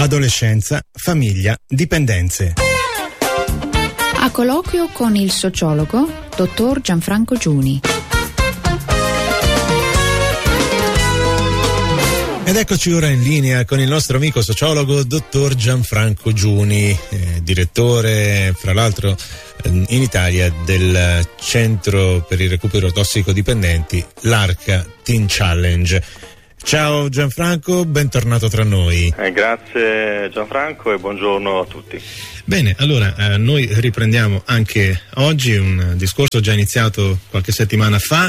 Adolescenza, famiglia, dipendenze. A colloquio con il sociologo dottor Gianfranco Giuni. Ed eccoci ora in linea con il nostro amico sociologo dottor Gianfranco Giuni, direttore fra l'altro in Italia del Centro per il recupero tossicodipendenti, l'Arca Teen Challenge. Ciao Gianfranco, bentornato tra noi. Grazie Gianfranco e buongiorno a tutti. Bene, allora noi riprendiamo anche oggi un discorso già iniziato qualche settimana fa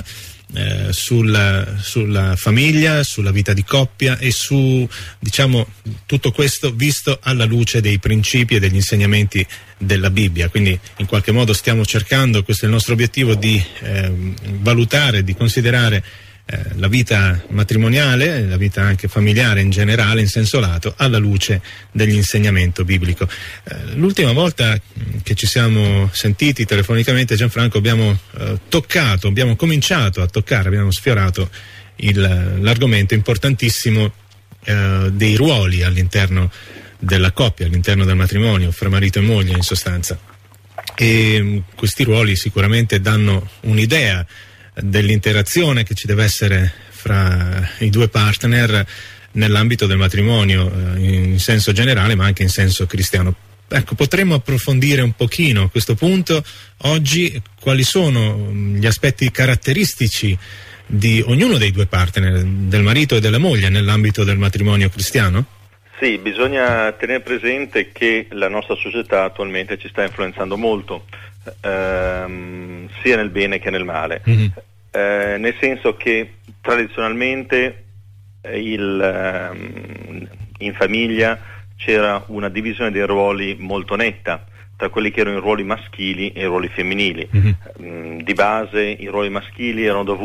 sulla famiglia, sulla vita di coppia e su, diciamo, tutto questo visto alla luce dei principi e degli insegnamenti della Bibbia. Quindi in qualche modo stiamo cercando, questo è il nostro obiettivo, di valutare, di considerare la vita matrimoniale, la vita anche familiare in generale, in senso lato, alla luce dell'insegnamento biblico. L'ultima volta che ci siamo sentiti telefonicamente, Gianfranco, abbiamo cominciato a toccare, abbiamo sfiorato l'argomento importantissimo dei ruoli all'interno della coppia, all'interno del matrimonio, fra marito e moglie in sostanza. E questi ruoli sicuramente danno un'idea dell'interazione che ci deve essere fra i due partner nell'ambito del matrimonio in senso generale ma anche in senso cristiano. Ecco, potremmo approfondire un pochino a questo punto oggi quali sono gli aspetti caratteristici di ognuno dei due partner, del marito e della moglie, nell'ambito del matrimonio cristiano? Sì, bisogna tenere presente che la nostra società attualmente ci sta influenzando molto, sia nel bene che nel male, nel senso che tradizionalmente in famiglia c'era una divisione dei ruoli molto netta tra quelli che erano i ruoli maschili e i ruoli femminili. Di base i ruoli maschili erano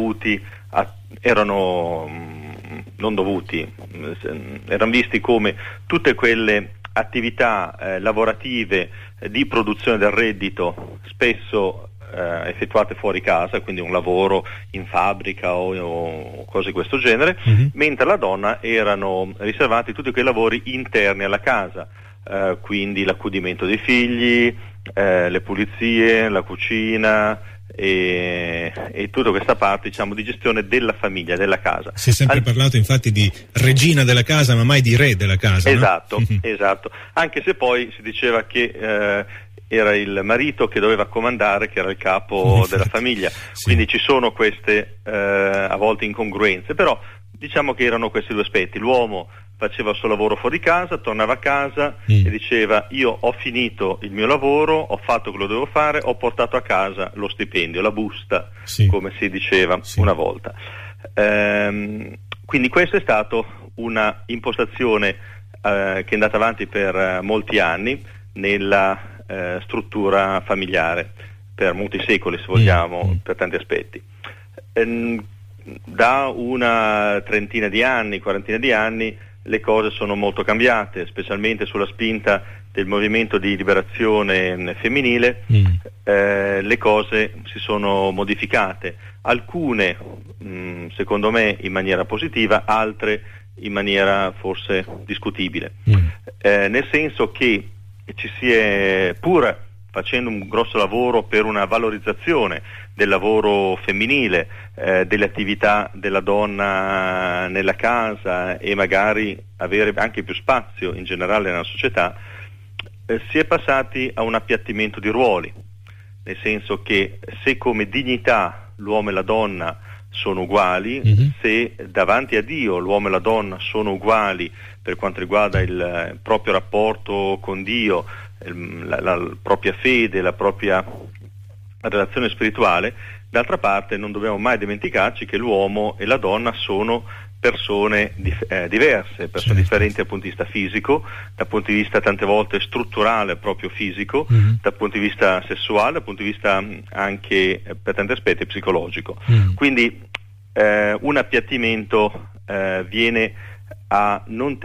visti come tutte quelle attività lavorative di produzione del reddito, spesso effettuate fuori casa, quindi un lavoro in fabbrica o cose di questo genere, mentre alla donna erano riservati tutti quei lavori interni alla casa, quindi l'accudimento dei figli, le pulizie, la cucina e tutta questa parte, diciamo, di gestione della famiglia, della casa. Si è sempre parlato infatti di regina della casa, ma mai di re della casa. Esatto, no? Esatto. Anche se poi si diceva che era il marito che doveva comandare, che era il capo della famiglia. Sì. Quindi ci sono queste a volte incongruenze, però diciamo che erano questi due aspetti. L'uomo faceva il suo lavoro fuori casa, tornava a casa e diceva: io ho finito il mio lavoro, ho fatto quello che dovevo fare, ho portato a casa lo stipendio, la busta, come si diceva una volta. Quindi questa è stata una impostazione che è andata avanti per molti anni nella struttura familiare, per molti secoli se vogliamo, per tanti aspetti. Da una trentina di anni, quarantina di anni, le cose sono molto cambiate, specialmente sulla spinta del movimento di liberazione femminile. Le cose si sono modificate, alcune secondo me in maniera positiva, altre in maniera forse discutibile, nel senso che ci si è, pur facendo un grosso lavoro per una valorizzazione del lavoro femminile, delle attività della donna nella casa e magari avere anche più spazio in generale nella società, si è passati a un appiattimento di ruoli, nel senso che se come dignità l'uomo e la donna sono uguali, se davanti a Dio l'uomo e la donna sono uguali per quanto riguarda il proprio rapporto con Dio, la propria fede, la propria relazione spirituale, d'altra parte non dobbiamo mai dimenticarci che l'uomo e la donna sono persone diverse, persone differenti dal punto di vista fisico, dal punto di vista tante volte strutturale proprio fisico, dal punto di vista sessuale, dal punto di vista anche per tanti aspetti psicologico. Quindi un appiattimento viene a non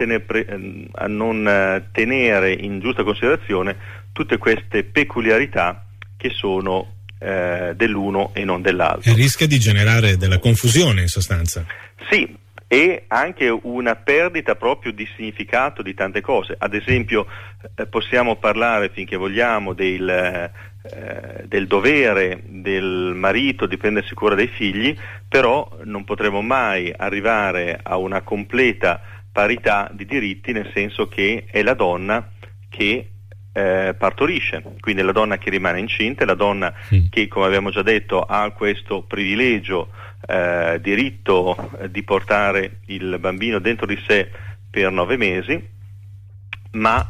tenere in giusta considerazione tutte queste peculiarità che sono dell'uno e non dell'altro. E rischia di generare della confusione in sostanza. Sì, e anche una perdita proprio di significato di tante cose. Ad esempio possiamo parlare finché vogliamo del dovere del marito di prendersi cura dei figli, però non potremo mai arrivare a una completa parità di diritti, nel senso che è la donna che partorisce, quindi è la donna che rimane incinta, è la donna che, come abbiamo già detto, ha questo privilegio, diritto di portare il bambino dentro di sé per 9 mesi, ma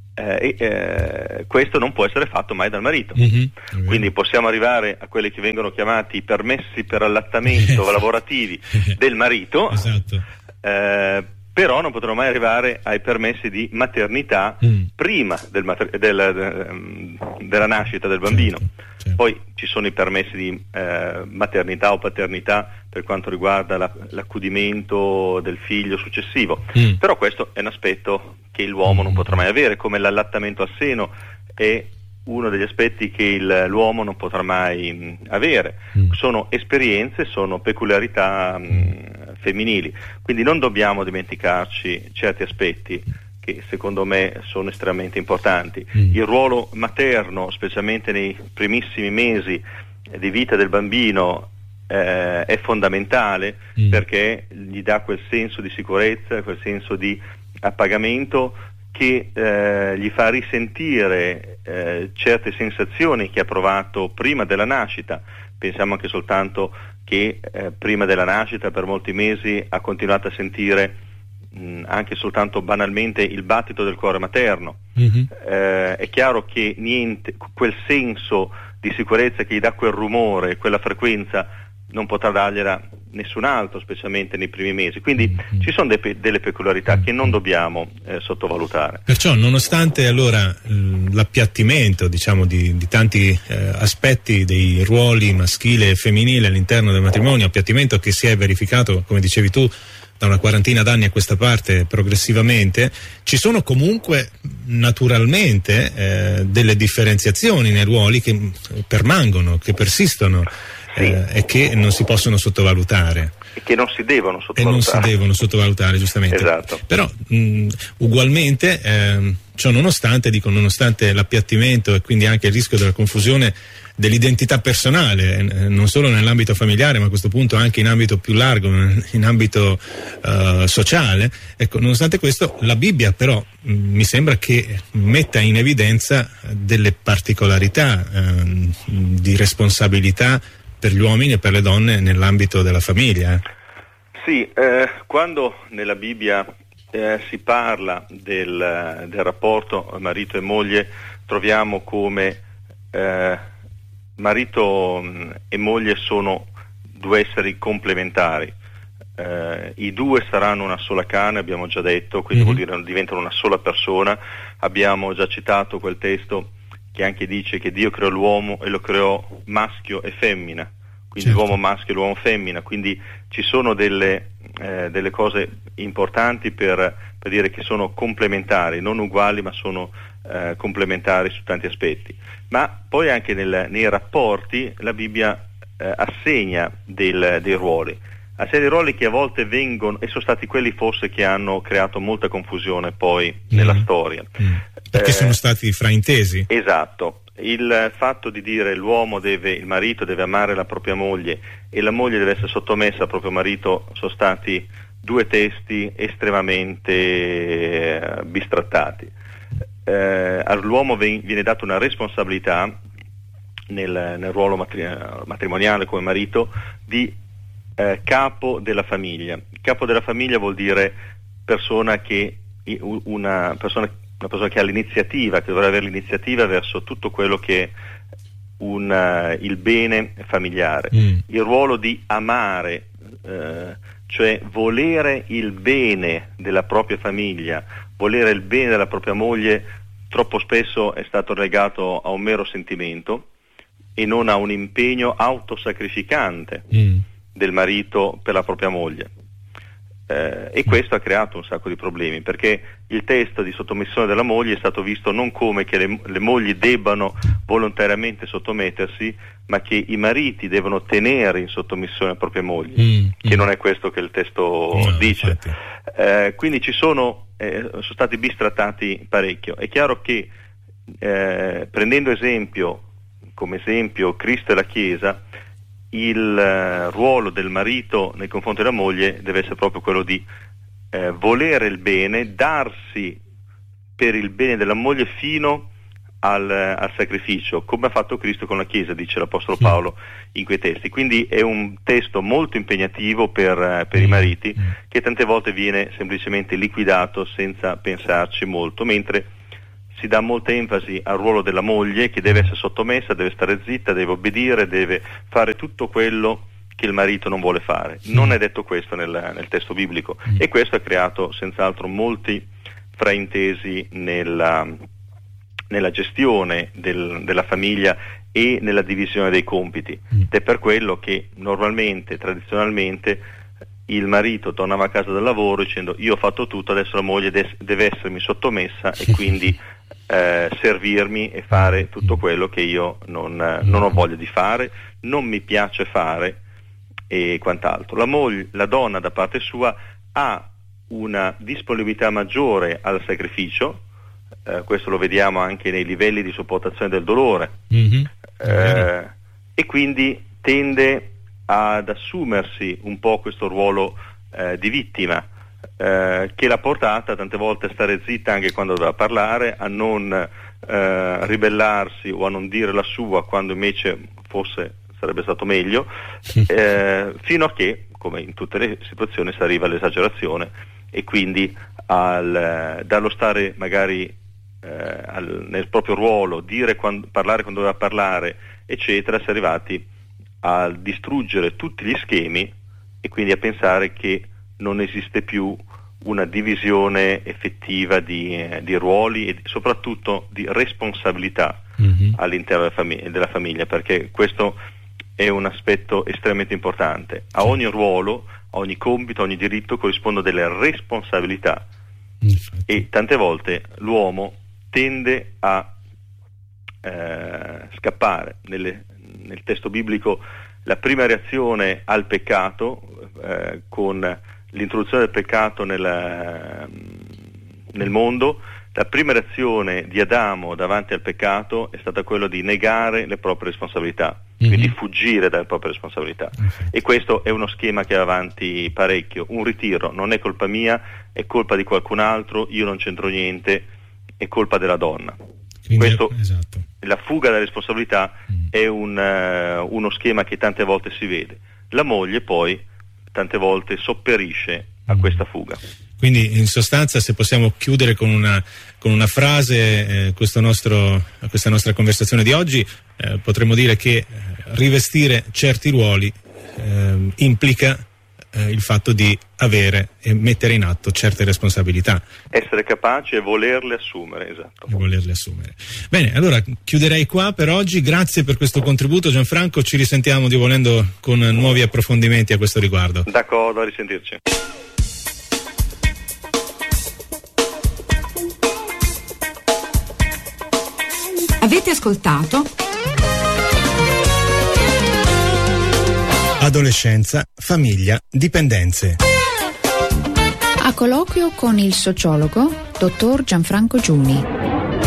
questo non può essere fatto mai dal marito. Quindi possiamo arrivare a quelli che vengono chiamati permessi per allattamento lavorativi del marito, esatto. Però non potremo mai arrivare ai permessi di maternità prima della nascita del bambino. Certo. Poi ci sono i permessi di maternità o paternità per quanto riguarda l'accudimento del figlio successivo, però questo è un aspetto che l'uomo non potrà mai avere, come l'allattamento al seno è uno degli aspetti che l'uomo non potrà mai avere. Sono esperienze, sono peculiarità femminili, quindi non dobbiamo dimenticarci certi aspetti che secondo me sono estremamente importanti. Il ruolo materno, specialmente nei primissimi mesi di vita del bambino, è fondamentale, perché gli dà quel senso di sicurezza, quel senso di appagamento che gli fa risentire certe sensazioni che ha provato prima della nascita. Pensiamo anche soltanto che prima della nascita per molti mesi ha continuato a sentire anche soltanto banalmente il battito del cuore materno. È chiaro che quel senso di sicurezza che gli dà quel rumore, quella frequenza, non potrà dargliela nessun altro, specialmente nei primi mesi. Quindi ci sono delle peculiarità che non dobbiamo sottovalutare. Perciò, nonostante allora l'appiattimento, diciamo, di tanti aspetti dei ruoli maschile e femminile all'interno del matrimonio, appiattimento che si è verificato, come dicevi tu, da una quarantina d'anni a questa parte progressivamente, ci sono comunque naturalmente delle differenziazioni nei ruoli che permangono, che persistono. E che non si possono sottovalutare. E che non si devono sottovalutare. E non si devono sottovalutare, giustamente. Esatto. Però ugualmente, ciò nonostante l'appiattimento e quindi anche il rischio della confusione dell'identità personale, non solo nell'ambito familiare, ma a questo punto anche in ambito più largo, in ambito sociale, ecco, nonostante questo la Bibbia però mi sembra che metta in evidenza delle particolarità di responsabilità per gli uomini e per le donne nell'ambito della famiglia. Sì, quando nella Bibbia si parla del rapporto marito e moglie, troviamo come marito e moglie sono due esseri complementari. I due saranno una sola carne, abbiamo già detto, quindi vuol dire diventano una sola persona. Abbiamo già citato quel testo che anche dice che Dio creò l'uomo e lo creò maschio e femmina, quindi l'uomo maschio e l'uomo femmina, quindi ci sono delle cose importanti per dire che sono complementari, non uguali, ma sono complementari su tanti aspetti. Ma poi anche nei rapporti la Bibbia assegna dei ruoli che a volte vengono, e sono stati quelli forse che hanno creato molta confusione poi nella storia. Perché sono stati fraintesi. Esatto. Il fatto di dire il marito deve amare la propria moglie e la moglie deve essere sottomessa al proprio marito sono stati due testi estremamente bistrattati. All'uomo viene data una responsabilità nel ruolo matrimoniale come marito di capo della famiglia. Capo della famiglia vuol dire una persona che ha l'iniziativa, che dovrà avere l'iniziativa verso tutto quello che è il bene familiare. Il ruolo di amare, cioè volere il bene della propria famiglia, volere il bene della propria moglie, troppo spesso è stato legato a un mero sentimento e non a un impegno autosacrificante del marito per la propria moglie. E questo ha creato un sacco di problemi, perché il testo di sottomissione della moglie è stato visto non come che le mogli debbano volontariamente sottomettersi, ma che i mariti devono tenere in sottomissione le proprie mogli, che non è questo che il testo dice. Quindi sono stati bistrattati parecchio. È chiaro che prendendo come esempio Cristo e la Chiesa, il ruolo del marito nei confronti della moglie deve essere proprio quello di volere il bene, darsi per il bene della moglie fino al sacrificio, come ha fatto Cristo con la Chiesa, dice l'Apostolo Paolo in quei testi. Quindi è un testo molto impegnativo per i mariti, che tante volte viene semplicemente liquidato senza pensarci molto, mentre si dà molta enfasi al ruolo della moglie, che deve essere sottomessa, deve stare zitta, deve obbedire, deve fare tutto quello che il marito non vuole fare. Non è detto questo nel testo biblico, e questo ha creato senz'altro molti fraintesi nella gestione della famiglia e nella divisione dei compiti. Ed è per quello che normalmente, tradizionalmente, il marito tornava a casa dal lavoro dicendo: io ho fatto tutto, adesso la moglie deve essermi sottomessa e quindi servirmi e fare tutto quello che io non ho voglia di fare, non mi piace fare e quant'altro. La donna da parte sua ha una disponibilità maggiore al sacrificio, questo lo vediamo anche nei livelli di sopportazione del dolore, e quindi tende ad assumersi un po' questo ruolo di vittima, che l'ha portata tante volte a stare zitta anche quando doveva parlare, a non ribellarsi o a non dire la sua quando invece forse sarebbe stato meglio, fino a che, come in tutte le situazioni, si arriva all'esagerazione, e quindi dallo stare magari nel proprio ruolo, parlare quando doveva parlare, eccetera, si è arrivati a distruggere tutti gli schemi e quindi a pensare che non esiste più una divisione effettiva di ruoli e soprattutto di responsabilità all'interno della famiglia, perché questo è un aspetto estremamente importante. A ogni ruolo, a ogni compito, a ogni diritto corrispondono delle responsabilità. E tante volte l'uomo tende a scappare. Nel testo biblico la prima reazione al peccato, con l'introduzione del peccato nel mondo, la prima reazione di Adamo davanti al peccato è stata quella di negare le proprie responsabilità, quindi fuggire dalle proprie responsabilità. E questo è uno schema che va avanti parecchio. Un ritiro: non è colpa mia, è colpa di qualcun altro, io non c'entro niente, è colpa della donna. Quindi, questo, esatto. La fuga dalle responsabilità è uno schema che tante volte si vede. La moglie poi tante volte sopperisce a questa fuga. Quindi in sostanza, se possiamo chiudere con una frase questa nostra conversazione di oggi, potremmo dire che rivestire certi ruoli implica il fatto di avere e mettere in atto certe responsabilità. Essere capaci e volerle assumere, esatto. E volerle assumere. Bene, allora chiuderei qua per oggi. Grazie per questo contributo, Gianfranco. Ci risentiamo, Dio volendo, con nuovi approfondimenti a questo riguardo. D'accordo, a risentirci. Avete ascoltato Adolescenza, famiglia, dipendenze. A colloquio con il sociologo dottor Gianfranco Giuni.